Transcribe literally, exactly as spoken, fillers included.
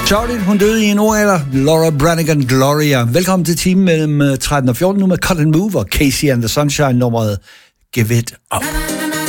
Sørgeligt, hun døde i en ung alder. Laura Branigan Gloria. Velkommen til timen mellem tretten og fjorten nu med Cut and Move og Casey and the Sunshine nummeret Give It Up.